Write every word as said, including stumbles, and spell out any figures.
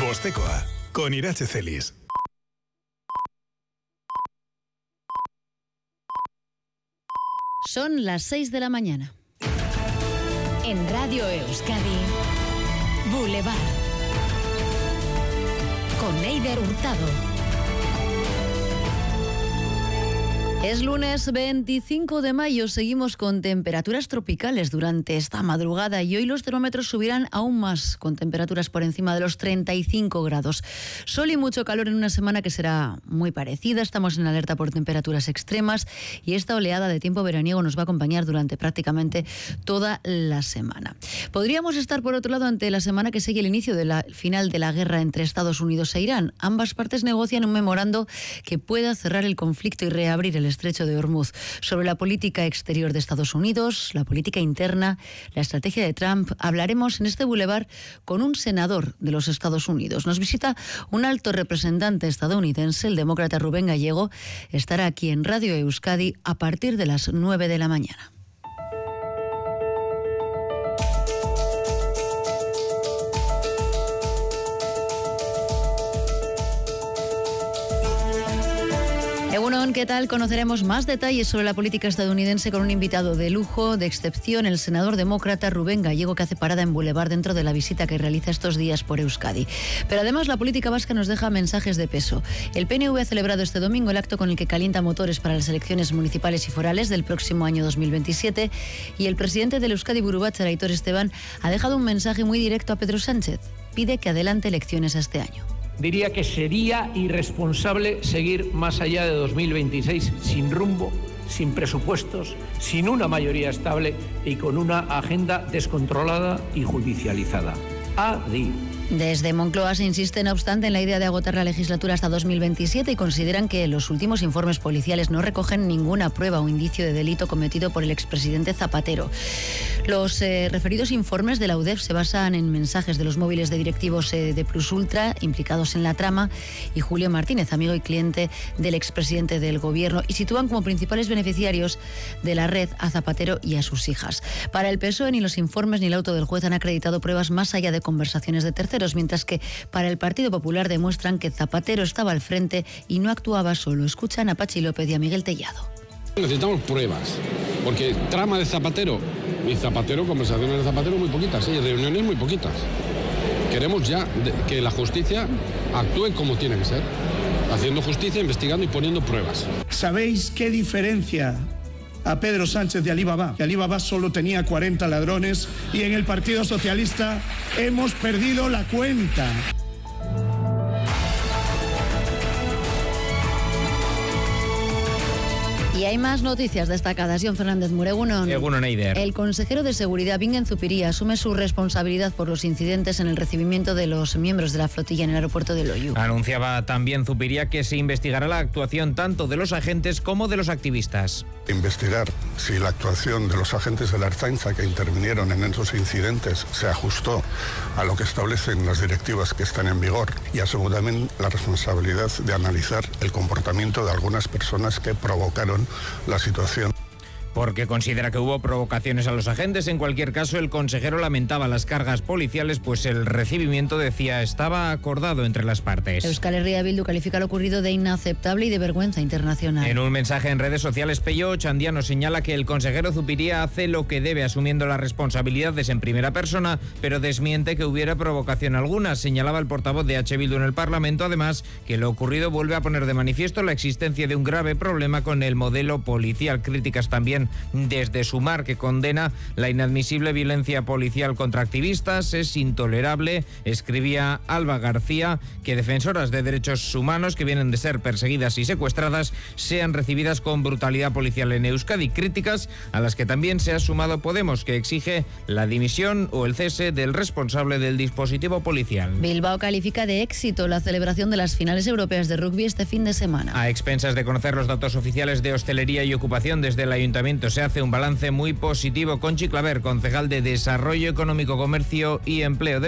Bostekoa, con Irache Celis. Son las seis de la mañana. En Radio Euskadi, Boulevard. Con Eider Hurtado. Es lunes veinticinco de mayo, seguimos con temperaturas tropicales durante esta madrugada y hoy los termómetros subirán aún más, con temperaturas por encima de los treinta y cinco grados. Sol y mucho calor en una semana que será muy parecida. Estamos en alerta por temperaturas extremas y esta oleada de tiempo veraniego nos va a acompañar durante prácticamente toda la semana. Podríamos estar, por otro lado, ante la semana que sigue el inicio del final de la guerra entre Estados Unidos e Irán. Ambas partes negocian un memorando que pueda cerrar el conflicto y reabrir el estrecho de Hormuz. Sobre la política exterior de Estados Unidos, la política interna, la estrategia de Trump, hablaremos en este Boulevard con un senador de los Estados Unidos. Nos visita un alto representante estadounidense, el demócrata Rubén Gallego. Estará aquí en Radio Euskadi a partir de las nueve de la mañana. Egunon, ¿qué tal? Conoceremos más detalles sobre la política estadounidense con un invitado de lujo, de excepción, el senador demócrata Rubén Gallego, que hace parada en Boulevard dentro de la visita que realiza estos días por Euskadi. Pero además la política vasca nos deja mensajes de peso. El P N V ha celebrado este domingo el acto con el que calienta motores para las elecciones municipales y forales del próximo año dos mil veintisiete y el presidente del Euskadi Buru Batzar, Aitor Esteban, ha dejado un mensaje muy directo a Pedro Sánchez. Pide que adelante elecciones este año. Diría que sería irresponsable seguir más allá de dos mil veintiséis sin rumbo, sin presupuestos, sin una mayoría estable y con una agenda descontrolada y judicializada. Adiós. Desde Moncloa se insiste, no obstante, en la idea de agotar la legislatura hasta dos mil veintisiete y consideran que los últimos informes policiales no recogen ninguna prueba o indicio de delito cometido por el expresidente Zapatero. Los eh, referidos informes de la U D E F se basan en mensajes de los móviles de directivos eh, de Plus Ultra implicados en la trama y Julio Martínez, amigo y cliente del expresidente del gobierno, y sitúan como principales beneficiarios de la red a Zapatero y a sus hijas. Para el P S O E ni los informes ni el auto del juez han acreditado pruebas más allá de conversaciones de terceros, mientras que para el Partido Popular demuestran que Zapatero estaba al frente y no actuaba solo. Escuchan a Pachi López y a Miguel Tellado. Necesitamos pruebas, porque trama de Zapatero y Zapatero, conversaciones de Zapatero muy poquitas, y reuniones muy poquitas. Queremos ya que la justicia actúe como tiene que ser, haciendo justicia, investigando y poniendo pruebas. ¿Sabéis qué diferencia a Pedro Sánchez de Alibaba? Que Alibaba solo tenía cuarenta ladrones y en el Partido Socialista hemos perdido la cuenta. Y hay más noticias destacadas. John Fernández Muregunon. Egunon, Eider. El consejero de Seguridad, Bingen Zupiria, asume su responsabilidad por los incidentes en el recibimiento de los miembros de la flotilla en el aeropuerto de Loiu. Anunciaba también Zupiria que se investigará la actuación tanto de los agentes como de los activistas. Investigar si la actuación de los agentes de la Ertzaintza que intervinieron en esos incidentes se ajustó a lo que establecen las directivas que están en vigor, y asumo también la responsabilidad de analizar el comportamiento de algunas personas que provocaron la situación. Porque considera que hubo provocaciones a los agentes. En cualquier caso, el consejero lamentaba las cargas policiales, pues el recibimiento, decía, estaba acordado entre las partes. Euskal Herria Bildu califica lo ocurrido de inaceptable y de vergüenza internacional. En un mensaje en redes sociales, Pello Ochandiano señala que el consejero Zupiria hace lo que debe, asumiendo las responsabilidades en primera persona, pero desmiente que hubiera provocación alguna. Señalaba el portavoz de H. Bildu en el Parlamento, además, que lo ocurrido vuelve a poner de manifiesto la existencia de un grave problema con el modelo policial. Críticas también desde Sumar, que condena la inadmisible violencia policial contra activistas. Es intolerable, escribía Alba García, que defensoras de derechos humanos que vienen de ser perseguidas y secuestradas sean recibidas con brutalidad policial en Euskadi. Críticas a las que también se ha sumado Podemos, que exige la dimisión o el cese del responsable del dispositivo policial. Bilbao califica de éxito la celebración de las finales europeas de rugby este fin de semana. A expensas de conocer los datos oficiales de hostelería y ocupación desde el Ayuntamiento, se hace un balance muy positivo. Conchi Claver, concejal de Desarrollo Económico, Comercio y Empleo de